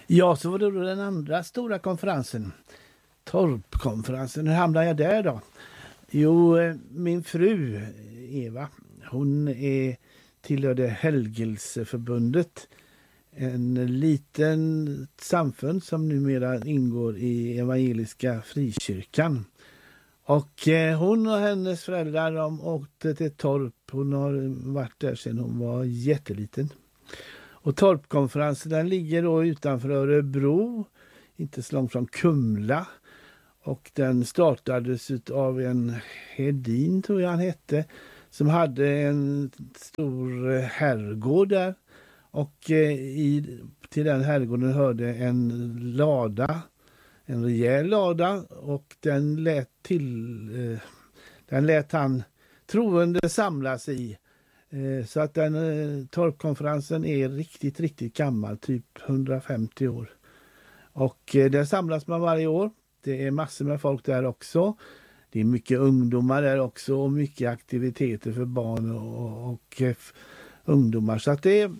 Ja, så var det då den andra stora konferensen. Torpkonferensen. Hur hamnade jag där då? Jo, min fru Eva, hon tillhörde Helgelseförbundet. En liten samfund som numera ingår i Evangeliska Frikyrkan. Och hon och hennes föräldrar de åkte till Torp. Hon har varit där sedan hon var jätteliten. Och Torpkonferensen den ligger då utanför Örebro, inte så långt från Kumla. Och den startades av en Hedin, tror jag han hette, som hade en stor herrgård där. Och till den herrgården hörde en lada, en rejäl lada, och den lät han troende samlas i. Så att den torpkonferensen är riktigt, riktigt gammal, typ 150 år. Och där samlas man varje år. Det är massor med folk där också. Det är mycket ungdomar där också och mycket aktiviteter för barn och ungdomar. Så att det är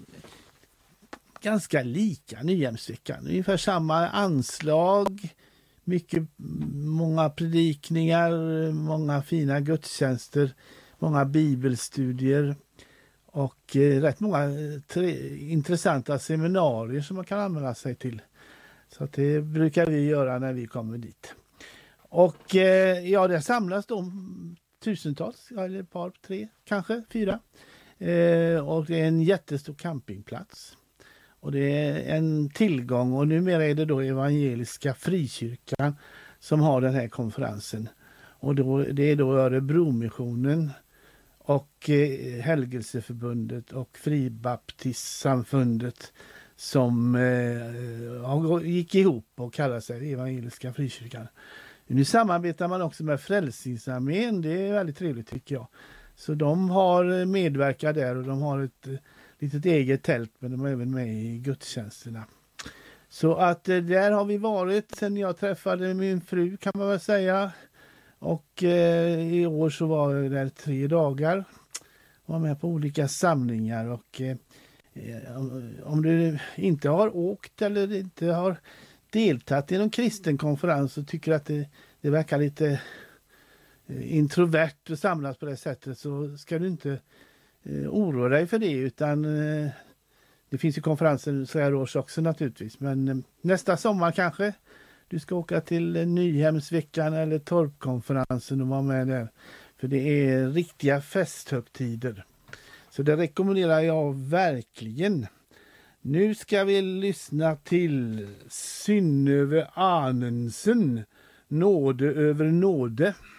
ganska lika Nyhemsveckan. Ungefär samma anslag, många predikningar, många fina gudstjänster, många bibelstudier och rätt många intressanta seminarier som man kan använda sig till. Så att det brukar vi göra när vi kommer dit. Och det samlas då tusentals, eller ett par, 3, kanske 4. Och det är en jättestor campingplats. Och det är en tillgång, och numera är det då Evangeliska Frikyrkan som har den här konferensen. Och det är då Örebromissionen och Helgelseförbundet och Fribaptistsamfundet som gick ihop och kallar sig Evangeliska Frikyrkan. Nu samarbetar man också med Frälsningsarmén, det är väldigt trevligt tycker jag. Så de har medverkat där och de har ett litet eget tält, men de är även med i gudstjänsterna. Så att där har vi varit sen jag träffade min fru, kan man väl säga. Och i år så var jag där 3 dagar. Var med på olika samlingar och om du inte har åkt eller inte har deltagit i någon kristen konferens och tycker att det verkar lite introvert att samlas på det sättet, så ska du inte oroa dig för det, utan det finns ju konferenser så här års också naturligtvis, men nästa sommar kanske du ska åka till Nyhemsveckan eller Torpkonferensen och vara med där, för det är riktiga festhögtider. Så det rekommenderar jag verkligen. Nu ska vi lyssna till Synnöve Anensen, Nåde över nåde.